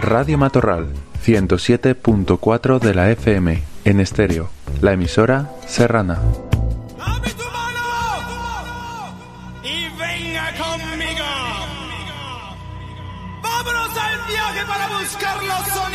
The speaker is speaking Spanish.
Radio Matorral, 107.4 de la FM, en estéreo, la emisora serrana. Y venga conmigo. Vámonos al viaje para buscar los sonidos.